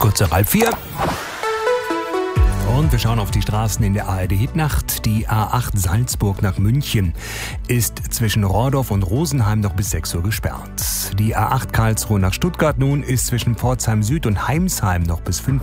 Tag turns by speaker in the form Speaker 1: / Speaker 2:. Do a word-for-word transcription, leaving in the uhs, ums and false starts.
Speaker 1: Kurz nach halb vier. Und wir schauen auf die Straßen in der A R D-Hitnacht. Die A acht Salzburg nach München ist zwischen Rohrdorf und Rosenheim noch bis sechs Uhr gesperrt. Die A acht Karlsruhe nach Stuttgart nun ist zwischen Pforzheim Süd und Heimsheim noch bis fünf